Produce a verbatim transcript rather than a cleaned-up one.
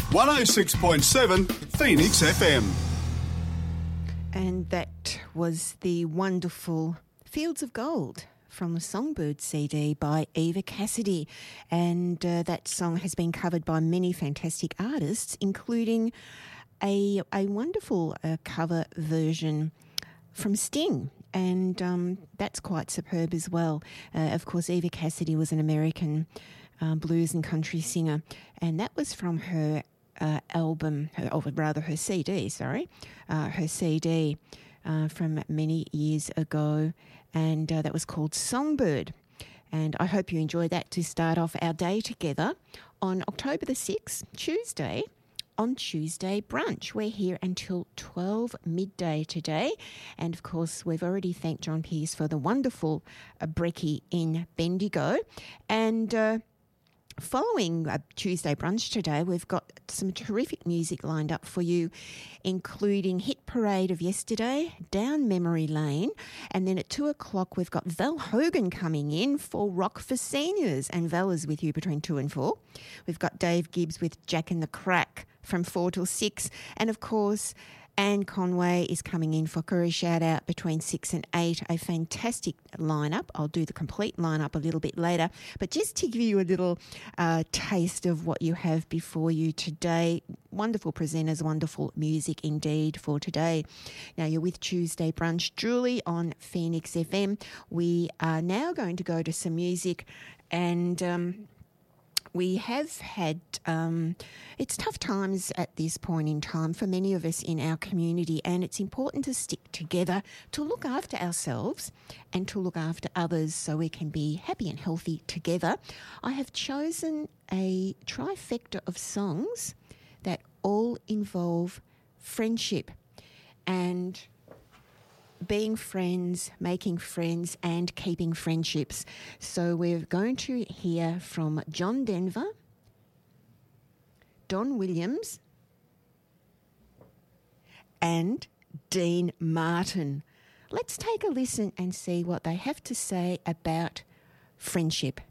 one oh six point seven Phoenix F M. And that was the wonderful Fields of Gold from the Songbird C D by Eva Cassidy. And uh, that song has been covered by many fantastic artists, including a, a wonderful uh, cover version from Sting. And um, that's quite superb as well. Uh, of course, Eva Cassidy was an American uh, blues and country singer, and that was from her uh, album, her, or rather her C D, sorry, uh, her C D uh, from many years ago, and uh, that was called Songbird. And I hope you enjoyed that to start off our day together on October the sixth, Tuesday. On Tuesday brunch. We're here until twelve midday today. And, of course, we've already thanked John Pearce for the wonderful uh, brekkie in Bendigo. And uh, following uh, Tuesday brunch today, we've got some terrific music lined up for you, including Hit Parade of yesterday, Down Memory Lane, and then at two o'clock we've got Val Hogan coming in for Rock for Seniors, and Val is with you between two and four. We've got Dave Gibbs with Jack and the Crack from four till six, and of course Anne Conway is coming in for Curry Shout Out between six and eight. A fantastic lineup. I'll do the complete lineup a little bit later, but just to give you a little uh, taste of what you have before you today. Wonderful presenters, wonderful music indeed for today. Now you're with Tuesday Brunch, Julie on Phoenix F M. We are now going to go to some music, and um, we have had, um, it's tough times at this point in time for many of us in our community, and it's important to stick together to look after ourselves and to look after others so we can be happy and healthy together. I have chosen a trifecta of songs that all involve friendship and being friends, making friends, and keeping friendships. So we're going to hear from John Denver, Don Williams, and Dean Martin. Let's take a listen and see what they have to say about friendship.